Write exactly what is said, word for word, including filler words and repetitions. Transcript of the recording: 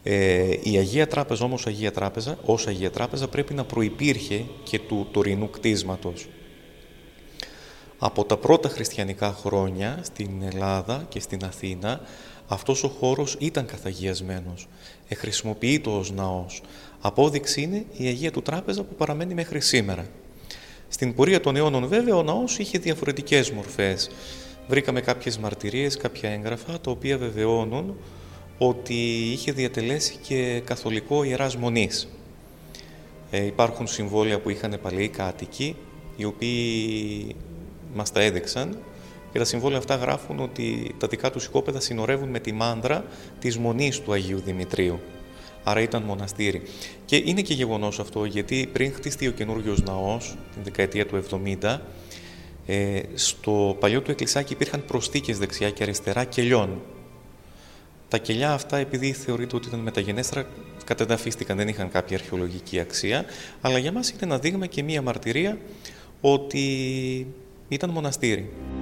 Ε, η Αγία Τράπεζα όμως, Αγία Τράπεζα, ως Αγία Τράπεζα πρέπει να προϋπήρχε και του τωρινού κτίσματος. Από τα πρώτα χριστιανικά χρόνια στην Ελλάδα και στην Αθήνα αυτός ο χώρος ήταν καθαγιασμένος. Εχρησιμοποιείται ως ναός. Απόδειξη είναι η Αγία του Τράπεζα που παραμένει μέχρι σήμερα. Στην πορεία των αιώνων βέβαια ο ναός είχε διαφορετικές μορφές. Βρήκαμε κάποιες μαρτυρίες, κάποια έγγραφα, τα οποία βεβαιώνουν ότι είχε διατελέσει και καθολικό ιεράς μονής. Ε, υπάρχουν συμβόλαια που είχαν παλαιοί κάτοικοι, οι οποίοι μας τα έδειξαν, και τα συμβόλαια αυτά γράφουν ότι τα δικά τους οικόπεδα συνορεύουν με τη μάνδρα της μονής του Αγίου Δημητρίου. Άρα ήταν μοναστήρι. Και είναι και γεγονός αυτό, γιατί πριν χτιστεί ο καινούριος ναός, την δεκαετία του εβδομήντα, ε, στο παλιό του εκκλησάκι υπήρχαν προστίκες δεξιά και αριστερά κελιών. Τα κελιά αυτά, επειδή θεωρείται ότι ήταν μεταγενέστερα, κατεδαφίστηκαν, δεν είχαν κάποια αρχαιολογική αξία, αλλά για μας είναι ένα δείγμα και μία μαρτυρία ότι ήταν μοναστήρι.